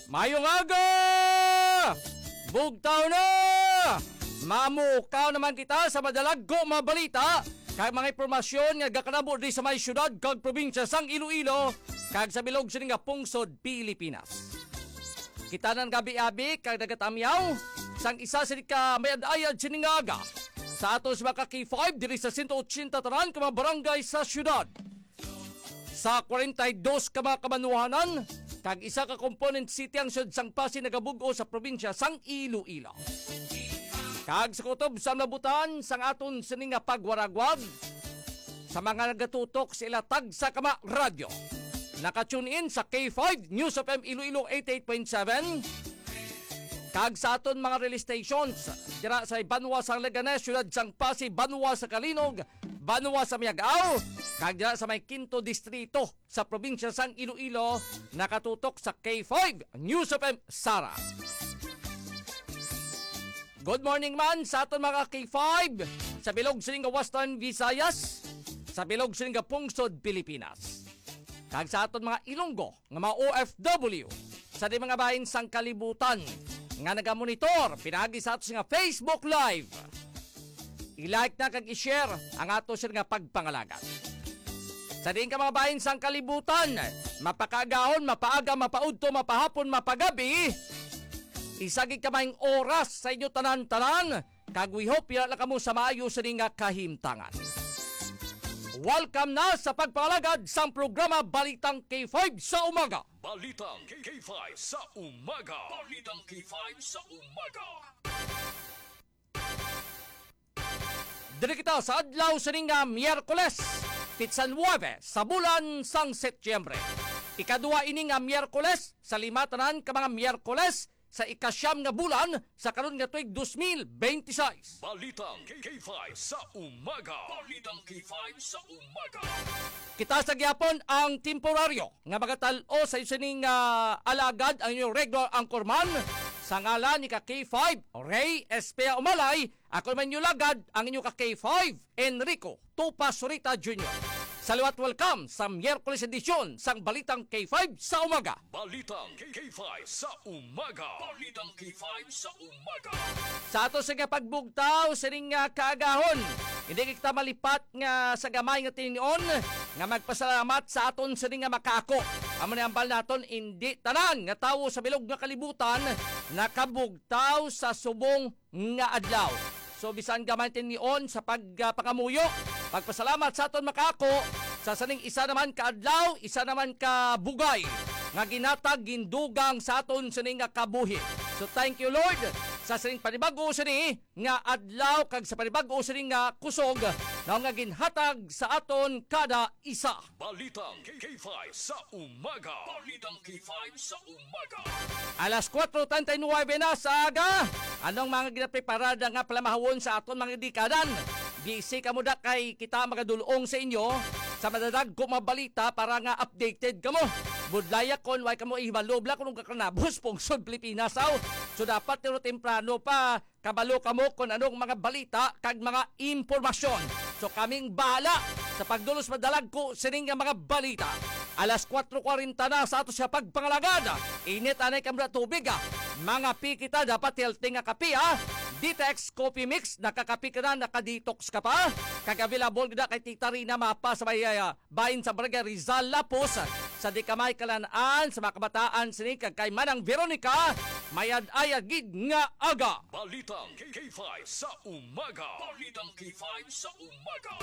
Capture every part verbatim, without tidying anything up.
Mayong aga! Bugtaw na! Mamukaw naman kita sa madalaggo mga balita kag mga impormasyon nga gakanabo di sa may syudad kag probinsya sang Iloilo kag sa bilog sa nga pungsod Pilipinas. Kita nang gabi-abi kag nagatamyaw sang isa sa ka mayad-ayad siningaga sa atos mga K five diri sa one eighty taran ka mga barangay sa syudad. Sa forty-two ka mga kamanuhanan kag isa ka component city ang syud sang Pasig nagabugo sa probinsya sang Iloilo. Kag sa kutob sa nabutan sang aton sining nga pagwaragwag sa mga nagatutok sa ilatag sa kama radyo. Naka-tune in sa K five News of M Iloilo eighty-eight point seven kag sa aton mga relay stations dira sa Banwa sa Leganes, syudad sang Pasig, Banwa sa Kalinog, Banwa sa Miagao, kag dira sa may Quinto Distrito sa probinsya sang Iloilo nakatutok sa K five News of M Sara. Good morning man sa aton mga K five sa bilog sining Western Visayas, sa bilog sining pungsod Pilipinas. Kag sa aton mga Ilonggo nga mga O F W sa di mga bahin sang kalibutan nga nagamonitor pinagi sa ato nga Facebook Live. I-like na kag i-share ang ato siya nga pagpangalagat. Sa din ka mga bahin sang kalibutan, mapakagahon, mapaaga, mapaudto, mapahapon, mapagabi, isagig ka maing oras sa inyo tanan-tanan, kag we hope yala ka mo sa maayo sa nga kahimtangan. Welcome na sa pagpalagad sang programa Balitang K five sa umaga. Balitang K five sa umaga. Balitang K five sa umaga. Diri kita sa adlaw sa nga Miyerkules, pitsan nuwebe sa bulan sang Setyembre. Ikadua ini nga Miyerkules sa lima tanan ka mga Miyerkules sa ikasyam nga bulan sa karon nga tuig twenty twenty-six. Balitang K five sa umaga. Balitang K five sa umaga. Kita sa gyapon ang temporaryo nga magatal-o sa isining uh, alagad ang inyong regular anchorman sa ngalan ni ka K five Ray Espea Umalay. Ako man yung lagad ang inyong ka K five Enrico Tupa Surita Junior Salawat welcome sa Miyerkules edisyon sang Balitang K five sa umaga. Balitang K five sa umaga. Balitang K five sa umaga. Sa ato sa pagbugtaw sa ring uh, kaagahon, hindi kita malipat nga sa gamay nga tinion nga magpasalamat sa aton sa ring nga makako. Amo na ambal naton hindi tanan nga tawo sa bilog nga kalibutan nakabugtaw sa subong nga adlaw. So bisan gamay tinion sa pagpakamuyo, uh, pagpasalamat sa aton makako sa saning isa naman ka adlaw, isa naman ka bugay nga ginatag gindugang sa aton saning nga kabuhi. So thank you Lord sa saning panibago sini nga adlaw kag sa panibago sini nga kusog na nga ginhatag sa aton kada isa. Balitang K five sa umaga. Balitang K five sa umaga. Alas four thirty-nine na sa aga. Anong mga ginapreparada nga palamahawon sa aton mga dikadan? Busy ka mo da kay kita magadulong sa inyo sa madadag ko mabalita para nga updated ka mo. Budlaya kon way ka mo ihibalobla kung kakanabos pungsod Pilipinas aw. So dapat tiro temprano pa kabalo ka mo kung anong mga balita kag mga impormasyon. So kaming bahala sa pagdulos madalag ko sining nga mga balita. Alas four forty na sa ato siya pagpangalagada. Init anay kamra tubig ah. Mga pikita dapat healthy nga kape ah. Detox Coffee Mix, nakakapi ka na, nakadetox ka pa. Kag-available na kay Tita Rina Mapa sa may uh, bahin sa Barangay Rizal Lapos. Sa di kamay kalanaan, sa mga kabataan sini kag kay Manang Veronica, mayad-ayad gid nga aga. Balitang K five sa umaga. Balitang K five sa umaga.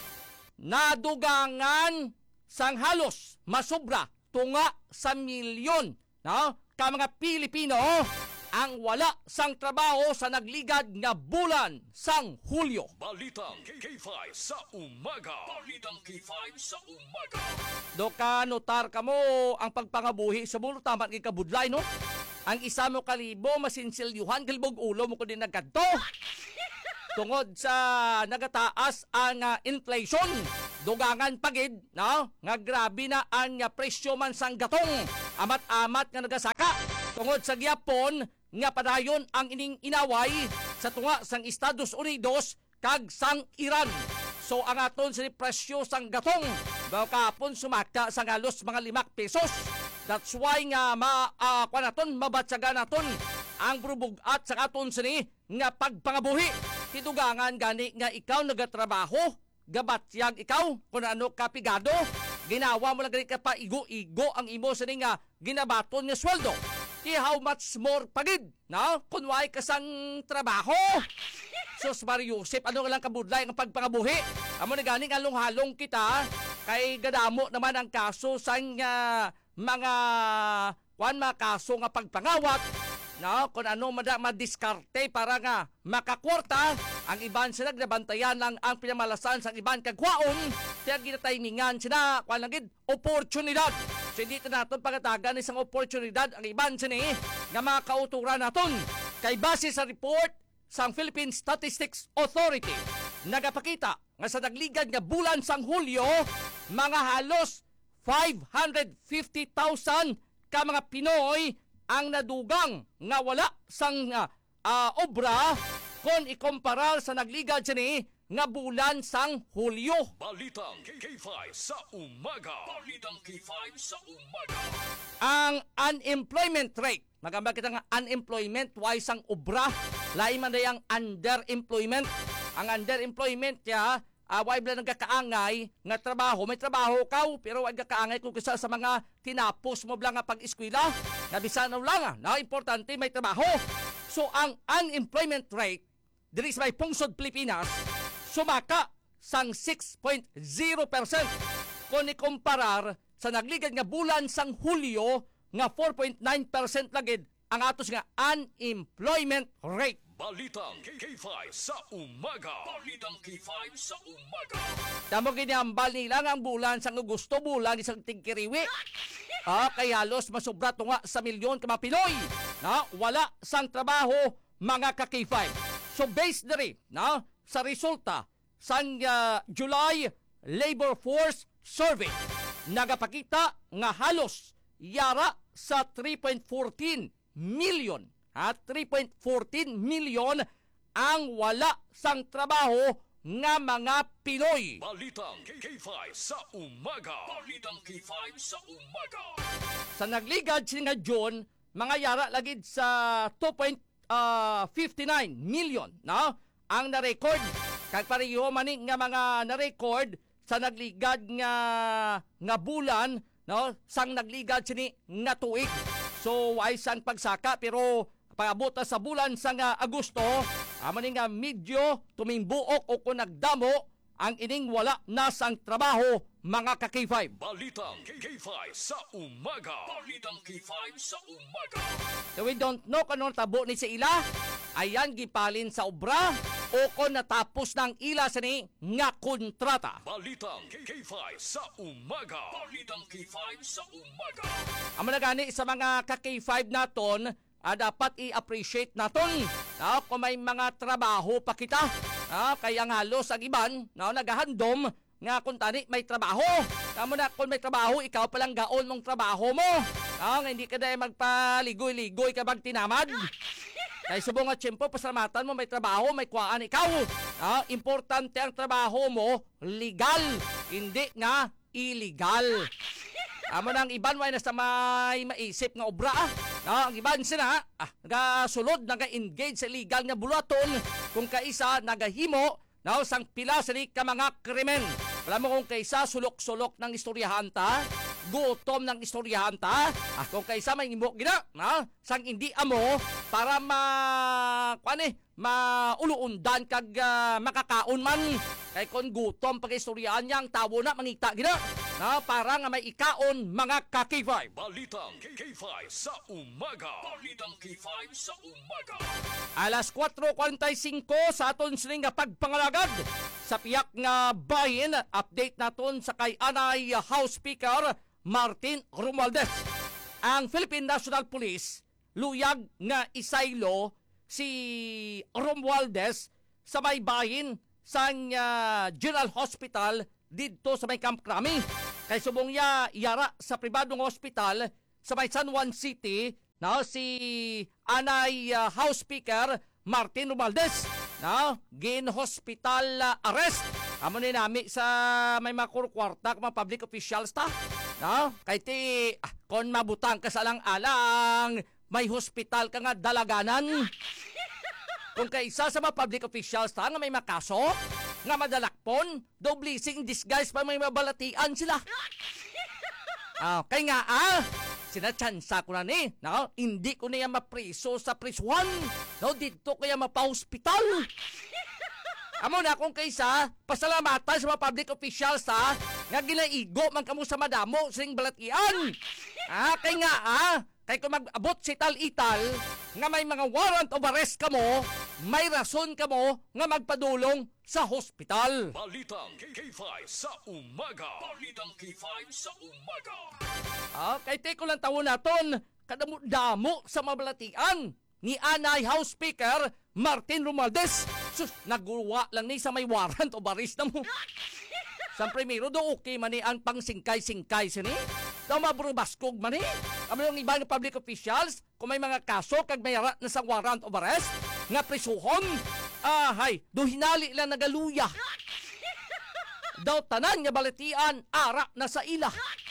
Nadugangan sang halos masubra tunga sa milyon no? Ka mga Pilipino ang wala sang trabaho sa nagligad nga bulan sang Hulyo. Balitang K five sa umaga. Balitang K five sa umaga. Do ka notar ka mo ang pagpangabuhi sa bulo tamat kay kabudlay no? Ang isa mo kalibo masinsilyuhan kalibog ulo mo ko din nagkadto. Tungod sa nagataas ang uh, inflation, dugangan pagid no? Nga grabe na ang uh, presyo man sang gatong. Amat-amat nga nagasaka. Tungod sa gyapon nga padayon ang ining inaway sa tunga sang Estados Unidos kag sang Iran. So ang aton sa presyo sang gatong bago kahapon sumakta sa halos mga limak pesos. That's why nga ma uh, kwa naton mabatsaga naton ang brubog at sa aton sini nga pagpangabuhi. Tidugangan gani nga ikaw nagatrabaho, gabatyag ikaw kung ano kapigado, ginawa mo lang gani ka pa igo-igo ang imo sini nga ginabaton nga sweldo. Ti how much more pagid, no? Kung way kasang trabaho. Sus Mario Joseph, ano lang kabudlay ang pagpangabuhi? Amo na gani nga halong kita kay gadamo naman ang kaso sa uh, mga kwan mga kaso nga pagpangawat, no? Kung ano mada madiskarte para nga makakwarta, ang iban sila nabantayan lang ang pinamalasan sa iban kagwaon, kaya ginatimingan sila kwan lang gid oportunidad. So dito naton pagatagan isang oportunidad ang iban sini nga mga kauturan naton kay base sa report sa Philippine Statistics Authority nagapakita nga sa dagligad nga bulan sang Hulyo mga halos five hundred fifty thousand ka mga Pinoy ang nadugang nga wala sang uh, uh, obra kung ikumparar sa nagligad sini nga bulan sang Hulyo. Balitang K K five sa umaga. Balitang K five sa umaga. Ang unemployment rate, magamba kita nga unemployment wise ang obra, lain man day ang underemployment. Ang underemployment ya uh, why bla nagkakaangay nga trabaho, may trabaho ka pero wag kakaangay kung kisa sa mga tinapos mo bla nga pag-eskwela, nabisan na lang na importante may trabaho. So ang unemployment rate diri sa may pungsod Pilipinas sumaka sang six point zero percent kung ikumparar sa nagligad nga bulan sang Hulyo nga four point nine percent lagid ang atos nga unemployment rate. Balitang K K five sa umaga. Balitang K five sa umaga. Tamo giniambal nila nga ang bulan sang Agosto bulan isang tigkiriwi. Ah, kay halos masobra tunga sa milyon ka mga Pinoy na wala sang trabaho mga ka K five. So based diri na sa resulta sang uh, July Labor Force Survey nagapakita nga halos yara sa three point one four million at three point one four million ang wala sang trabaho nga mga Pinoy. Balitang K K five sa umaga. Balitang K five sa umaga. Sa nagligad sila nga June, mga yara lagid sa two point five nine million no? Ang na-record. Kag pareho maning nga mga na-record sa nagligad nga nga bulan no? Sang nagligad sini nga tuig. So ay sang pagsaka pero pagabot sa bulan sa nga Agosto, amaning nga medyo tumimbuok o kung nagdamo ang ining wala na sang trabaho mga ka K five. Balitang K K five sa umaga. Balitang K five sa umaga. So we don't know kung anong tabo ni sa ila. Ayan gipalin sa obra o kung natapos ng ila sa ni nga kontrata. Balitang K K five sa umaga. Balitang K five sa umaga. Ang managani sa mga ka K five naton, ah, dapat i-appreciate naton ah, kung may mga trabaho pa kita. Ah, kaya nga halos ang iban na nagahandom nga kung tani may trabaho. Kamo na kung may trabaho, ikaw palang gaon mong trabaho mo. Ah, hindi ka dahil magpaligoy-ligoy ka bang tinamad. Kaya subong nga tiyempo, pasalamatan mo may trabaho, may kuwaan ikaw. Ah, importante ang trabaho mo, legal, hindi nga illegal. Amo nang iban way na sa may maisip nga obra. No, ang iban sila ah, nagasulod, naga-engage sa legal nga bulaton kung kaisa nagahimo no, sang pila sa ni ka mga krimen. Alam mo kung kaisa sulok-sulok ng istoryahan ta, gutom ng istoryahan ta, ah, kung kaisa may imo gina, no, sang hindi amo para ma kuan eh, mauluundan kag uh, makakaon man. Kay kon gutom pag istoryahan niya ang tawo na mangita gina. Na para nga may ikaon mga ka K five. Balitang K K five sa umaga. Balitang K five sa umaga. Alas four forty-five sa aton sining nga pagpangalagad sa piyak nga bahin. Update naton sa kay Anay House Speaker Martin Romualdez. Ang Philippine National Police luyag nga isaylo si Romualdez sa may bahin sa uh, General Hospital dito sa may Camp Crame. Kay subong ya yara sa pribadong hospital sa may San Juan City na si Anay uh, House Speaker Martin Romualdez na gin hospital uh, arrest. Amo ni nami sa may mga kwarta mga public officials ta No? Kay ti, ah, kon mabutang ka sa alang-alang, may hospital ka nga dalaganan. Kung kaisa sa mga public officials ta nga may makaso, nga madalakpon, do blessing in disguise pa may mabalatian sila. Ah, kay nga ah, sinachansa ko na ni, no? Hindi ko niya mapriso sa prisuhan. No, dito kaya mapa-hospital. Amo na kung kaysa, pasalamatan sa mga public officials ha, nga ginaigo man kamo sa madamo sing balatian. Ah, kay nga ah, kay kung mag-abot si tal-ital, nga may mga warrant of arrest kamo, may rason kamo nga magpadulong sa hospital. Balitang K five sa umaga. Balitang K five sa umaga. Ah, kay te ko lang tawon naton, kadamo-damo sa mabalatian ni Anay House Speaker Martin Romualdez. Sus, naguluwa lang ni sa may warrant o baris na mo. Sa primero do okay man ni ang pang singkay-singkay sini. Daw mabrubaskog man ni. Amo yung ibang public officials, kung may mga kaso kag may ara na sa warrant of arrest, nga prisuhon, ahay, do hinali lang nagaluya. Daw tanan nga balatian, ara na sa ila.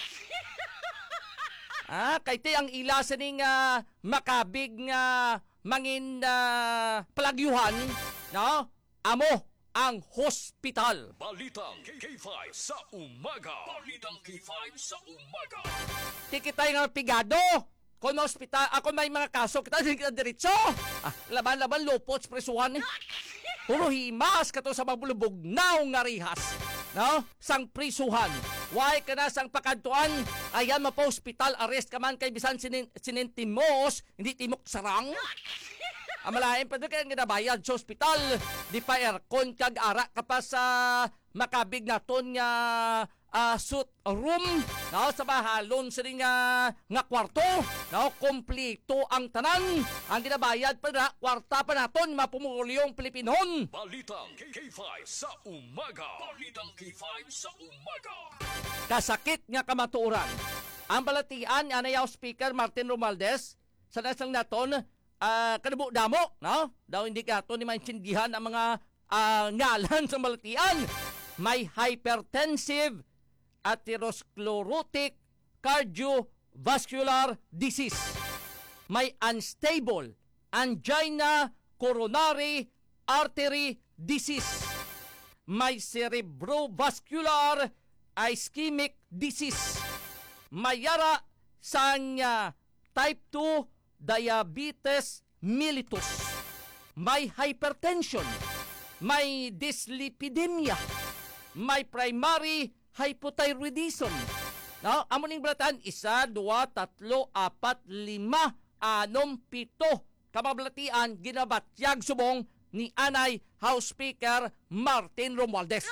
Ah, kay te ang ila sining uh, makabig nga mangin uh, palagyuhan, no? Amo ang hospital. Balitang K five sa umaga. Balitang K five sa umaga. Tikitay nga pigado. Kung may hospital, ako may mga kaso, kita din kita diretso. Ah, laban-laban lupot sa presuhan. Eh. Puro himas kato sa magbulubog naw nga rihas. No? Sang prisuhan. Why ka na sang pakantuan? Ayan, mapa-hospital, arrest ka man kay bisan sinin, sinintimos, hindi timok sarang. Amalain pa doon kaya ginabayad sa hospital. Di pa aircon kag ara ka pa sa makabig naton nga uh, suit room. No, sa bahalon sa nga, nga kwarto. No, kompleto ang tanan. Ang ginabayad pa na, kwarta pa naton, mapumulyong Pilipinon. Balitang K five sa umaga. Balitang K five sa umaga. Kasakit nga kamatuoran. Ang balatian, Anay House Speaker Martin Romualdez, sa nasang naton, uh, kadamo-damo, no? Daw hindi ka ito ni maintindihan ang mga uh, ngalan sa balatian. May hypertensive, atherosclerotic, cardiovascular disease. May unstable, angina coronary artery disease. May cerebrovascular ischemic disease. Mayara sang uh, type two diabetes mellitus. May hypertension. May dyslipidemia. May primary hypothyroidism. No, amo ning balatan isa, dua, tatlo, apat, lima, anom, pito. Kamabalatian ginabatyag subong ni Anay House Speaker Martin Romualdez.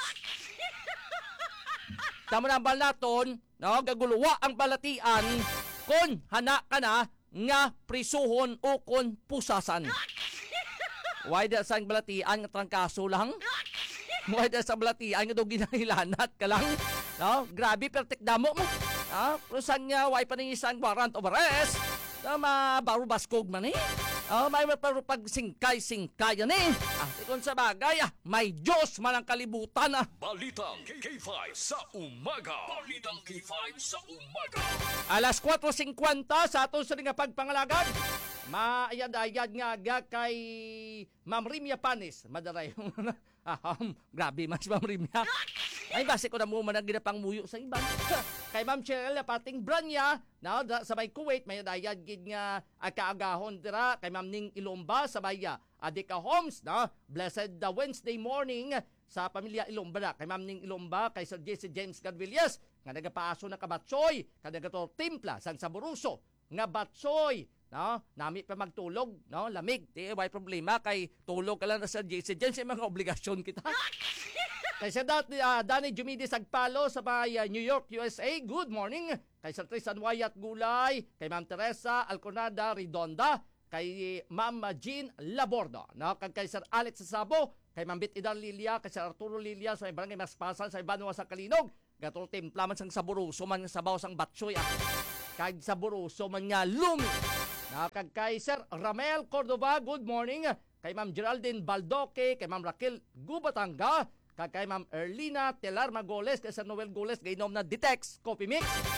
Tama na bal naton, no, gaguluwa ang balatian kon hana ka na nga prisuhon o kon pusasan. Why da sang balatian nga trangkaso lang? Why da sa balatian nga do ginahilanat ka lang? No, grabe pertek damo mo. Ah, pero sang nga why pa ning isang warrant of arrest? Na mabaro baskog man eh. Oh, may maparo pag singkay-singkay yan eh. Ah, ikon sa bagay, ah, may Diyos man ang kalibutan ah. Balitang K five sa umaga. Balitang K five sa umaga. Alas kwatro singkwenta sa aton sa nga pagpangalagad. Maayad-ayad nga aga kay Ma'am Rimia Panis. Madaray. ah, um, grabe mas Ma'am Rimia. Ay, base ko na mo man ang ginapang muyo sa iban. Kay Ma'am Cheryl, pating Branya, na sa may Kuwait, may dayad gid nga akaagahon dira. Kay Ma'am Ning Ilomba, sa may Adika Homes, na blessed the Wednesday morning sa pamilya Ilomba na. Kay Ma'am Ning Ilomba, kay Sir Jesse James Gadvillas, nga nagapaaso na kabatsoy, kadagator timpla, sang saburuso, nga batsoy, no, nami pa magtulog, no, lamig, di way problema kay tulog ka lang na Sir Jesse James, mga obligasyon kita. Kay Sir uh, Danny Jumidis Agpalo sa may uh, New York, U S A, good morning. Kay Sir Tristan Wyatt Gulay, kay Ma'am Teresa Alconada Redonda, kay Ma'am Jean Labordo, no? Kag kay Sir Alex Sabo, kay Ma'am Bit Idar Lilia, kay Sir Arturo Lilia sa may barangay Maspasan sa Ibanwa sa Kalinog, gatol timpla man sang saburuso man sa baw sang batsoy. Ah. Kag saburuso man nga lumi. No? Kag kay Sir Ramel Cordova, good morning. Kay Ma'am Geraldine Baldoque, kay Ma'am Raquel Gubatanga, kay Ma'am Erlina Telar Magoles, kay Sir Noel Goles, gainom na Ditex Coffee Mix.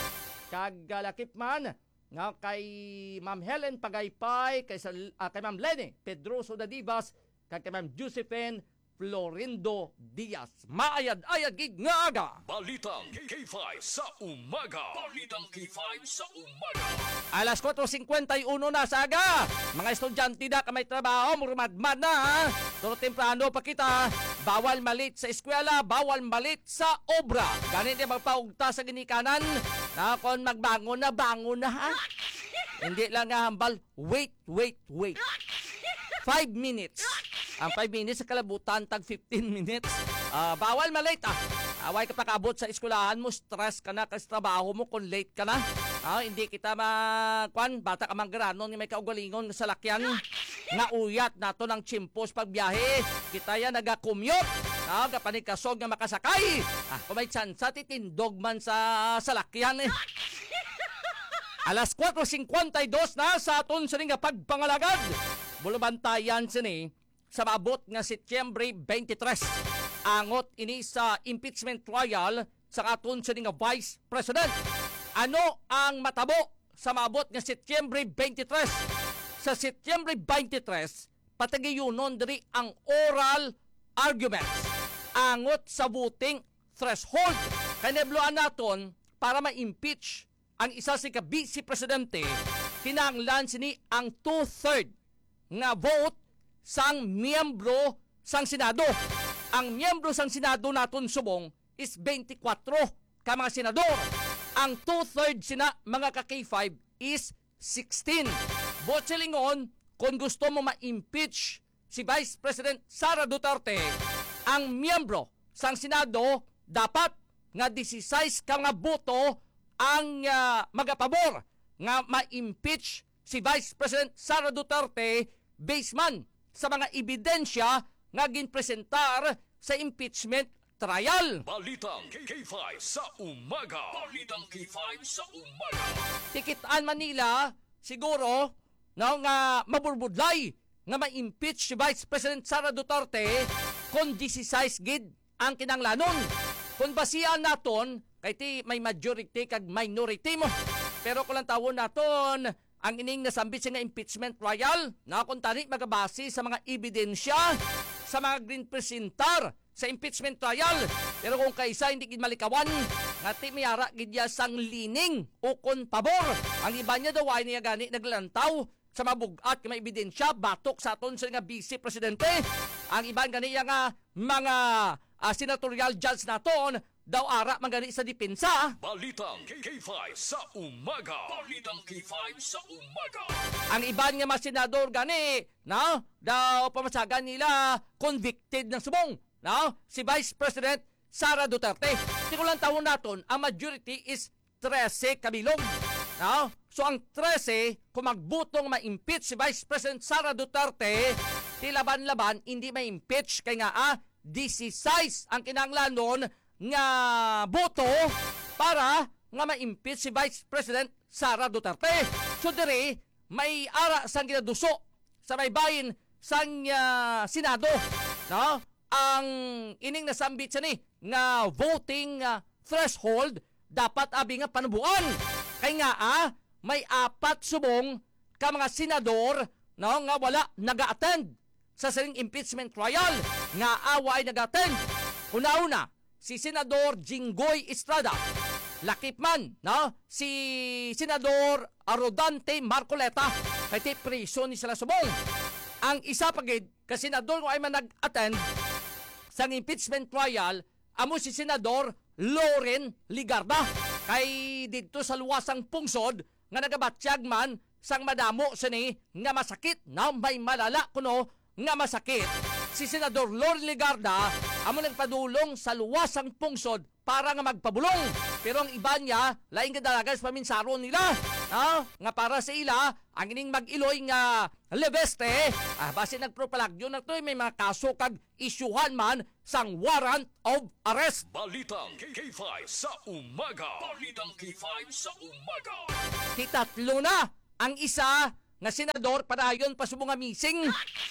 kag uh, lakip man nga kay Ma'am Helen Pagaypay, kay, sa, uh, kay Ma'am Lenny Pedroso Dadivas, kag kay Ma'am Josephine Florindo Diaz. Maayad-ayad gig nga aga. Balitang K K five sa umaga. Balitang K five sa umaga. Alas four fifty-one na sa aga. Mga estudyante na kamay trabaho, murmadmad na ha. Pero temprano pa kita. Bawal malit sa eskwela, bawal malit sa obra. Ganit yung magpaugta sa ginikanan na kung magbangon na, bangon na ha. Hindi lang nga hambal, wait, wait, wait. Five minutes. Ang five minutes sa kalabutan, tag fifteen minutes. Uh, bawal malate ah. Away ka pa kaabot sa eskwelahan mo, stress ka na kasi trabaho mo kung late ka na. Ah, hindi kita magkwan, bata ka manggranon ni may kaugalingon sa lakyan. Nauyat nato ng chimpos pagbiyahe. Kita yan naga-commute. Ah, kapanig kasog nga makasakay. Ah, kung may tsansa, titindog man sa salakyan eh. Alas four fifty-two na sa aton sa nga pagpangalagad. Bulubantayan sini sa maabot nga Setyembre twenty-three. Angot ini sa impeachment trial sa aton sa nga Vice President. Ano ang matabo sa maabot nga Setyembre twenty-three? Sa Setyembre twenty-three, patagayunon diri ang oral arguments. Angot sa voting threshold. Kanebloan naton para ma-impeach ang isa si ka-Vice Presidente, kinahanglan sini ang two-third nga vote sang miyembro sang Senado. Ang miyembro sang Senado naton subong is twenty-four ka mga senador. Ang two-third sina mga ka-K five is sixteen. Botselingon, kung gusto mo ma-impeach si Vice President Sara Duterte, ang miyembro sang Senado dapat nga sixteen ka nga boto ang uh, magapabor nga ma-impeach si Vice President Sara Duterte based man sa mga ebidensya nga ginpresentar sa impeachment trial. Balitang K K five sa umaga. Balitang K five sa umaga. Tikitaan Manila siguro no, nga maburbudlay nga ma-impeach si Vice President Sara Duterte kung sixteen gid ang kinanglanon. Kung basihan naton kay ti may majority kag minority mo. Pero kung lang tawon naton ang ining nasambit nga impeachment trial na kung tani magabase sa mga ebidensya sa mga green presentar sa impeachment trial. Pero kung kaysa hindi gid malikawan nga ti miyara gid ya sang lining o kon pabor. Ang iba niya daw ay niya gani naglantaw sa mabugat nga ebidensya batok sa aton sa nga Vice Presidente. Ang iba gani nga mga uh, senatorial judge naton daw ara magani sa depensa. Balitang K K five sa umaga. Balitang K five sa umaga. Ang iban nga mga senador gani, no? Daw pamasagan nila convicted ng subong, no? Si Vice President Sara Duterte. Tiko lang taon naton, ang majority is thirteen kabilog. No? So ang thirteen, kung magbutong ma-impeach si Vice President Sara Duterte, tilaban-laban hindi ma-impeach kay nga ah, sixteen ang kinanglanon nga boto para nga ma-impeach si Vice President Sara Duterte. So dire may ara sang ginaduso sa may bayin sang uh, Senado, no? Ang ining nasambit sa ni nga voting uh, threshold dapat abi nga panubuan. Kay nga ah, may apat subong ka mga senador, no, nga wala naga-attend sa sining impeachment trial, nga away naga-attend. Una-una si Senador Jinggoy Estrada, lakip man, no? Si Senador Rodante Marcoleta, kay priso ni sila subong. Ang isa pagid ka senador ko ay man nag-attend sa impeachment trial, amo si Senador Loren Ligarda, kay dito sa luwasang pungsod nga nagabatsyag man sang madamo sini nga masakit, na may malala kuno nga masakit. Si Senador Loren Ligarda amo nagpadulong sa luwasang pungsod para nga magpabulong. Pero ang iba niya, laing kadalagan sa paminsaron nila. Ah, nga para sa ila, ang ining mag-iloy nga leveste, ah, base nagpropalagyo na to, may mga kaso kag isyuhan man sang warrant of arrest. Balitang K K five sa umaga. Balitang K five sa umaga. Titatlo na ang isa nga senador padayon pa subong nga missing.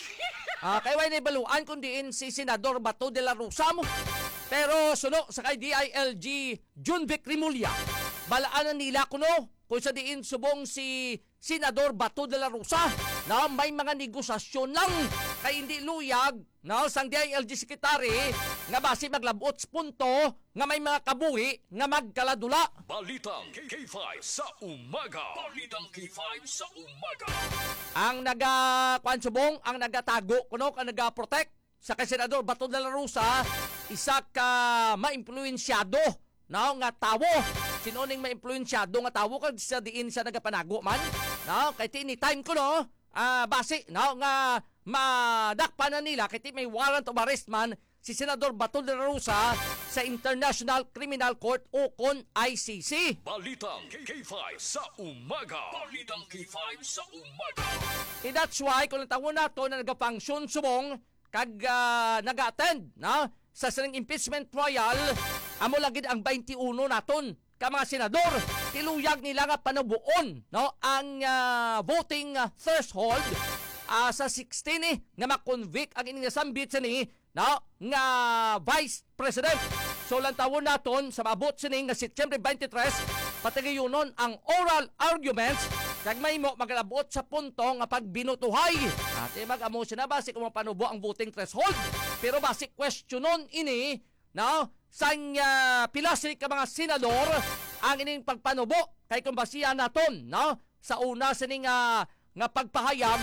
Ah, kay way nabaluan kundiin si Senador Bato de la Rosa mo. Pero suno sa kay D I L G Junvic Rimulya, balaan nila kuno kung sa diin subong si Senador Bato de la Rosa na may mga negosasyon lang kay hindi luyag na sang D I L G Secretary nga basi maglabot sa punto nga may mga kabuhi nga magkaladula. Balitang K five sa umaga. Balitang K five sa umaga. Ang naga kuan subong ang nagatago kuno ang naga-protect sa kay Senador Bato de la Rosa isa ka maimpluwensyado no nga tawo. Sinuning maimpluwensyado nga tawo kag sa diin sa nagapanago man. No, kay tini time ko no, ah base no nga madakpan na nila kay may warrant of arrest man si Senador Bato de la Rosa sa International Criminal Court o kon I C C. Balitang K five sa umaga. Balitang K five sa umaga. And that's why kung natawon nato na nagafunction subong kag uh, nag-attend no, sa sining impeachment trial, amo lagid ang twenty-one naton ka mga senador. Tiluyag nila nga panabuon no, ang uh, voting uh, threshold uh, sa sixteen eh, nga makonvict ang ining nasambit sa ni no, nga Vice President. So lang tawon naton sa maabot sini nga September twenty-three patigayunon ang oral arguments kag may mo maglabot sa punto nga pagbinutuhay. At mag-amo siya na basic kung panubo ang voting threshold. Pero basic questionon ini no, sang uh, pilasri ka mga senador ang ining pagpanubo kay kung basihan naton no, sa una sining uh, nga pagpahayag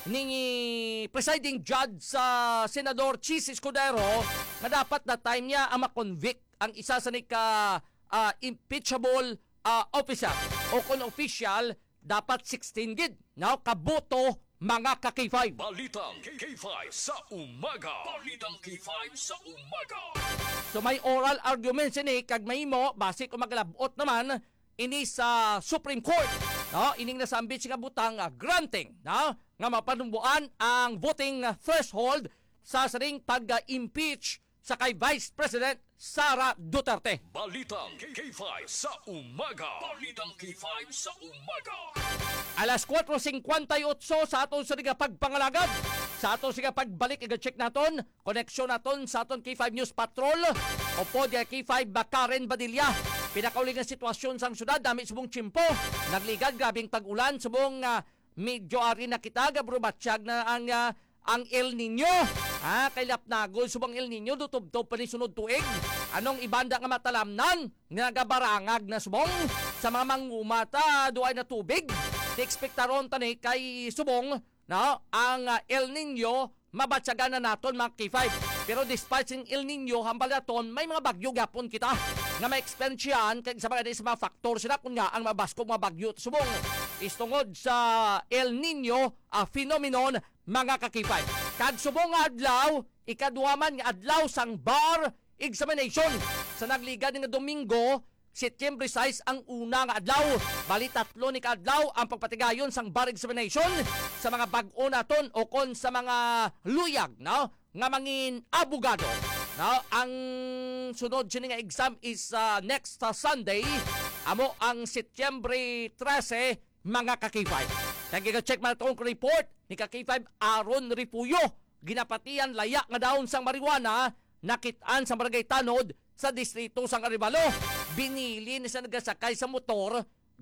ni presiding judge sa uh, Senador Chis Escudero na dapat na time niya ang makonvict ang isa sa ni ka uh, impeachable uh, officer o kung official dapat sixteen gid no, kaboto mga ka-K five. Balitang K five sa umaga. Balitang K five sa umaga. So may oral arguments ini kag may mo base kung maglabot naman ini sa Supreme Court no, ining nasambit nga butang uh, granting no, nga mapanumbuan ang voting uh, threshold sa saring pag-impeach sa kay Vice President Sara Duterte. Balitang K five sa umaga. Balitang K five sa umaga. Alas four fifty-eight sa aton sa nga pagpangalagad. Sa aton sa pagbalik i-check naton, koneksyon naton sa aton K five News Patrol o po di K five Bakaren Badilla. Pinakauling nga sitwasyon sang syudad, dami subong tsimpo. Nagligad grabing pag-ulan subong uh, medyo ari na kita gabrubatsyag na ang uh, ang El Nino. Ha, kay lapnagol subang El Nino dutob-tob pa ni sunod tuig. Anong ibanda nga matalamnan nga nagabarangag na subong sa mga mangumata duay na tubig. Ti-expectaron tani kay subong no, ang uh, El Nino mabatsagan na naton mga K five. Pero despite sing El Nino hambal naton may mga bagyo gapon kita nga may experiencean kay sa mga sa mga factor sila kun nga ang mabasko mga bagyo subong istungod sa El Nino uh, phenomenon mga ka-K five. Kad subong nga adlaw ikaduhaman nga adlaw sang bar examination sa nagliga ni nga Domingo September six ang una nga adlaw. Bali tatlo ni kaadlaw ang pagpatigayon sang bar examination sa mga bag-o naton o kon sa mga luyag no, nga mangin abogado. No, ang sunod sini nga exam is uh, next uh, Sunday. Amo ang September thirteen mga ka-K five. Nagika-check man itong report ni ka-K five Aaron Ripuyo. Ginapatian layak nga daon sang marijuana nakitaan sa Barangay Tanod sa distrito sang Arevalo. Binili ni sa nagasakay sa motor,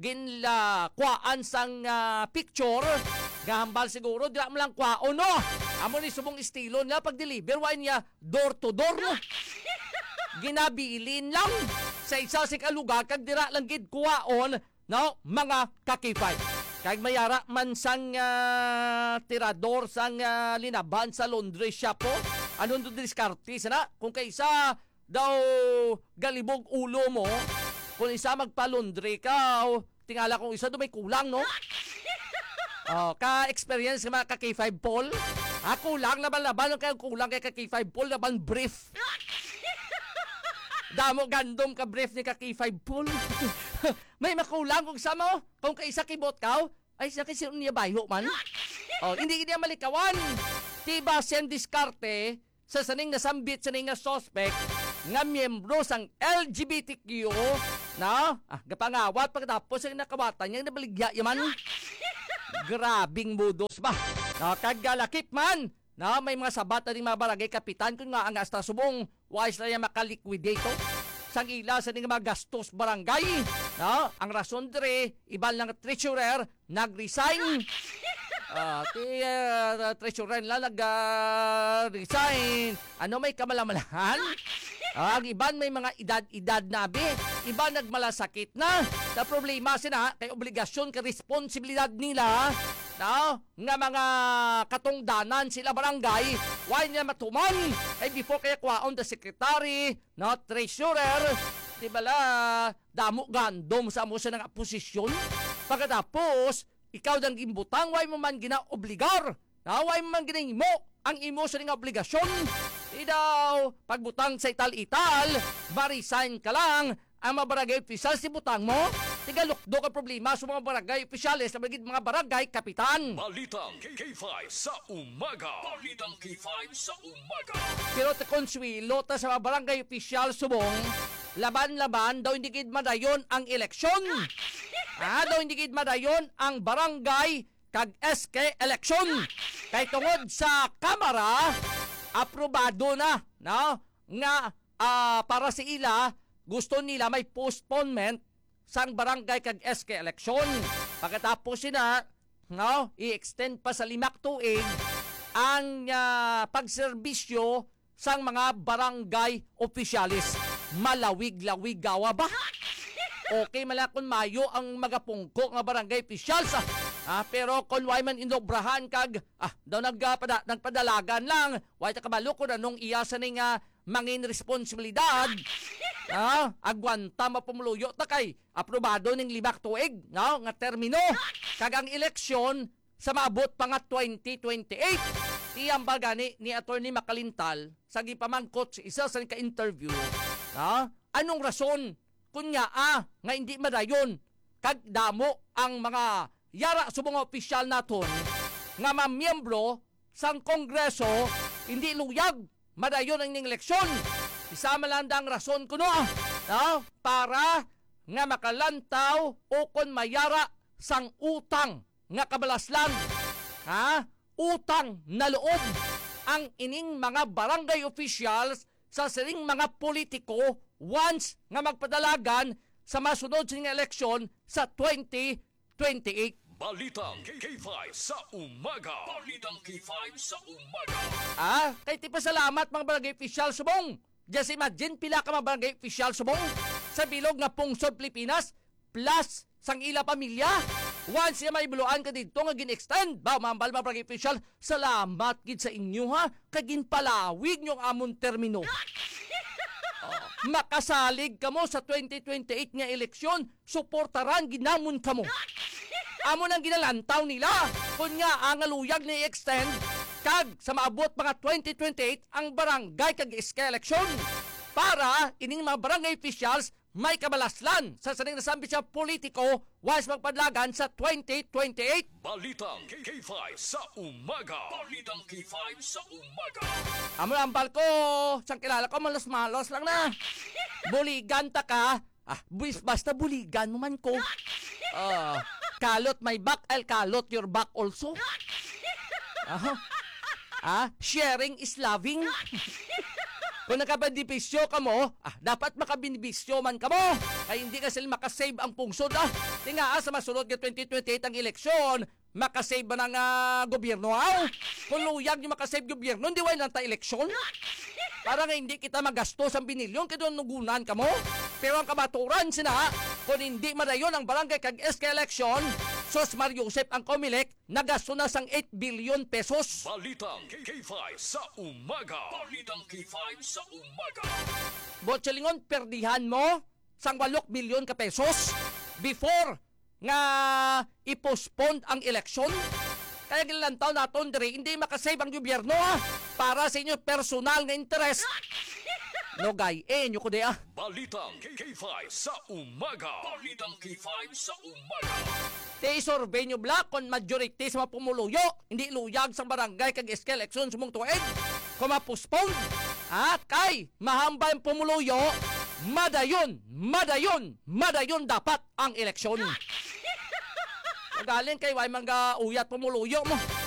ginla kuaan sang uh, picture, gahambal siguro dila mo lang kuaon no. Amo ni subong estilo niya pag-deliver wa niya door to door no. Ginabilin lang sa isa sing lugar kag dira lang gid kuaon no, mga ka-K five. Kag mayara man sang uh, tirador sang uh, linaban sa laundry shop po. Anong do diskarte sana kung kaysa daw galibog ulo mo, kung isa magpa-laundry ka, o tingala kung isa do may kulang, no? Oh, ka-experience ka mga ka-K five Paul? Ah, kulang laban-laban ang kaya kulang kay ka-K five Paul, laban brief. Damo gandom ka brief ni ka-K five Paul. May makulang kung sa mo, kung kaisa kibot ka, ay sa kasi niya bayo man. Oh, hindi niya malikawan. Tiba sen diskarte sa saning nasambit sa nga suspect nga miyembro sang L G B T Q na ah, gapangawat pagkatapos ang nakawatan niya nabaligya yaman. Grabing budos ba? Na kaggalakip man na may mga sabat na mga barangay kapitan kung nga ang asta subong wise na yung makaliquidate sang ila sa ning mga gastos barangay. No? Ang rason dire, iban lang treasurer nag-resign. Ah, ti uh, treasurer lang nag-resign. Ano may kamalamalahan? Ah, ang iban may mga edad-edad na be. Iba nagmalasakit na. Na problema sina kay obligasyon kay responsibilidad nila. No? Nga mga katungdanan sila barangay, why niya matuman? Ay before kaya kwaon the secretary, no, treasurer, di bala, damo gandom sa mo siya ng posisyon. Pagkatapos, ikaw dang gimbutang, why mo man ginaobligar? No? Why mo man ginahimo ang imo sa nga obligasyon? Di daw, pagbutang sa ital-ital, ma-resign ka lang, ang mga barangay opisyal si butang mo, tigalukdo ka problema sa mga barangay opisyalis na magiging mga barangay kapitan. Balitang K five sa umaga. Balitang K five sa umaga. Pero te konsuelo ta sa mga barangay opisyal subong, laban-laban daw hindi gid madayon ang eleksyon. Ah, daw hindi gid madayon ang barangay kag S K eleksyon. Kay tungod sa kamara, aprobado na, no? Nga uh, para sa ila, gusto nila may postponement sang barangay kag S K eleksyon. Pagkatapos sina, no, i-extend pa sa limak tuig ang uh, pagserbisyo sang mga barangay opisyalis. Malawig-lawig gawa ba? Okay malakon mayo ang magapungko nga barangay opisyals. Ah, ah, pero kung way man inobrahan kag ah, daw nagpada, nagpadalagan lang, way ta kabalo ko na nung iya sa ning uh, mangin responsibilidad. Ah, agwanta mapumuluyo ta kay aprobado ning limak tuig, no, nga termino. Kag ang eleksyon sa maabot pa nga twenty twenty-eight. Iyang bagani ni Attorney Makalintal sa gipamangkot sa isa sa ka-interview. No? Anong rason kunya ah, nga hindi madayon kag damo ang mga yara sa mga opisyal naton nga mamiyembro sang Kongreso hindi luyag madayon ang ning eleksyon. Isama lang ang rason kuno, no? Para nga makalantaw o kon mayara sang utang nga kabalaslan. Ha? Utang na loob ang ining mga barangay officials sa siring mga politiko once nga magpadalagan sa masunod sa eleksyon sa twenty twenty-eight. Balitang K five sa umaga. Balitang K five sa umaga. Ah, kay ti pasalamat mga barangay official subong. Just imagine pila ka mga barangay official subong sa bilog nga pungsod Pilipinas plus sang ila pamilya. Once siya may buluan ka dito nga gin-extend, ba mambal mga barangay official, salamat gid sa inyo ha, kagin palawig nyong amon termino. Oh, makasalig kamo sa twenty twenty-eight nga eleksyon, suportaran ginamon kamo. Amo nang ginalantaw nila, kung nga ang aluyag ni extend, kag sa maabot mga twenty twenty-eight ang barangay kag iska eleksyon. Para ining mga barangay officials may kabalaslan sa saning nasambi siya politiko once magpadlagan sa twenty twenty-eight. Balitang K five sa umaga. Balitang K five sa umaga. Amo ang balko, sang kilala ko malos-malos lang na. Buligan ta ka. Ah, buwis basta buligan mo man ko. Ah, kalot my back, I'll kalot your back also. Ah, ah, sharing is loving. Kung nakabinibisyo ka mo, ah, dapat makabinibisyo man ka mo. Ay hindi kasi makasave ang pungsod. Ah. Tinga sa masunod ng twenty twenty-eight ang eleksyon, makasave ba ng uh, gobyerno? Ah? Kung luyag yung makasave gobyerno, hindi wala nang ta-eleksyon. Para nga hindi kita magastos ang binilyon, kaya doon nugunan ka mo. Pero ang kabaturan sina, kung hindi madayon ang barangay kag S K election, Sos Mario Josep ang Comelec, nagasto na sang eight billion pesos. Balitang K five sa umaga. Balitang K five sa umaga. Botchelingon, perdihan mo sang walok milyon ka pesos before nga i-postpone ang eleksyon. Kaya gilantaw naton dire, hindi makasave ang gobyerno ha, para sa inyo personal nga interest. No gay, eh, nyo ko de ah. Balitang K five sa umaga. Balitang K five sa umaga. Te survey nyo black kung majority sa mga pumuluyo, hindi luyag sa barangay kag S K election sumong tuig. Kung ma-postpone, at kay mahambay ang pumuluyo, madayon, madayon, madayon dapat ang eleksyon. Magaling kay way mga uyat pumuluyo mo.